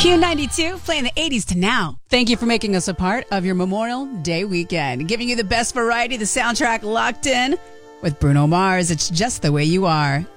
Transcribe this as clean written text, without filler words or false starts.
Q92, playing the 80s to now. Thank you for making us a part of your Memorial Day weekend. Giving you the best variety, the soundtrack locked in. With Bruno Mars, It's Just the Way You Are.